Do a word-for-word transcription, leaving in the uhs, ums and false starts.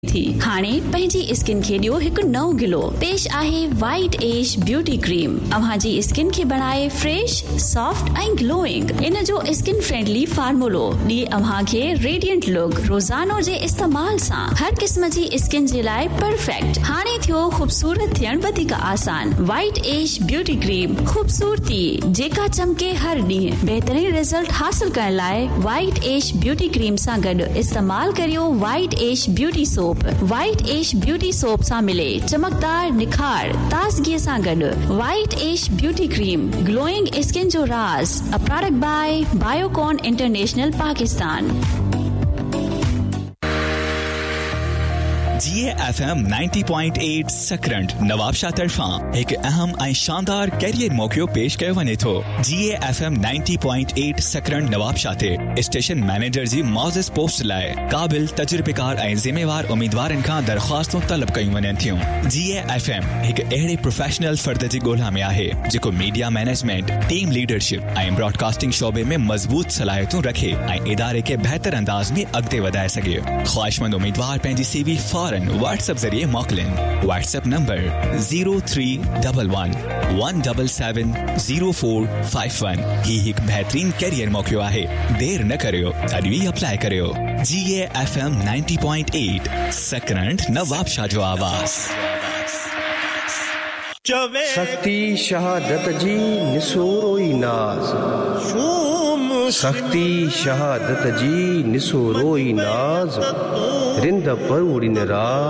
थी हाणे पंहिंजी स्किन खे ॾियो हिकु नओं गिलो। पेश आहे white age beauty cream. अव्हांजी skin खे बणाए फ्रेश, सॉफ्ट ऐं ग्लोइंग। इन जो स्किन फ्रेंडली फार्मूलो ॾिए अव्हांखे रेडिएंट लुक। रोज़ानो जे इस्तेमाल सां हर क़िस्म जी स्किन जे लाइ परफेक्ट। हाणे थियो ख़ूबसूरत थियण वधीक आसान। वाइट एज ब्यूटी क्रीम, ख़ूबसूरती जेका चमके हर ॾींहुं। बहितरीन रिजल्ट हासिल करण लाइ वाइट एज ब्यूटी क्रीम सां गॾु इस्तेमाल करियो white age beauty soap. White age beauty soap सां मिले चमकदार निखार, ताज़गी सां गॾु। White age beauty cream, glowing skin जो राज। A product by Biocon international Pakistan. Ji A F M नब्बे पॉइंट आठ सकरंट नवाबशाह तरफां एक अहम ऐं शानदार कैरियर मौक़ो पेश कयो वञे थो। जी ए एफ एम नब्बे पॉइंट आठ सकरंट नवाबशाह ते स्टेशन मैनेजर जी मौज़िज़ पोस्ट लाइ क़ाबिल तजुर्बेकार ऐं ज़िम्मेवार उम्मीदवारनि खां दरख़्वास्तूं तलब कयूं वञनि थियूं। जी ए एफ एम हिकु अहिड़े प्रोफेशनल फ़र्द जी ॻोल्हा में आहे जेको मीडिया मैनेजमेंट, टीम लीडरशिप ऐं ब्रॉडकास्टिंग शोबे में मज़बूत सलाहियतूं रखे ऐं इदारे खे बहितर अंदाज़ में अॻिते वधाए सघे। ख़्वाहिशमंद उम्मीदवार पंहिंजी सीवी व्हाट्सएप जरिए मोकलिन। WhatsApp number zero three one one one seven seven zero four five one. ही एक बेहतरीन कैरियर मौक़ो आहे। देर न करियो, अॼु ही अप्लाई करियो। जी ए एफ एम नब्बे पॉइंट आठ सकरंट नवाबशाह जो आवाज़। सख्ती शहादत जी निसोरोई नाज। सख्ती शहादत जी निसोरोई नाज। रिंद पर उड़िन राज।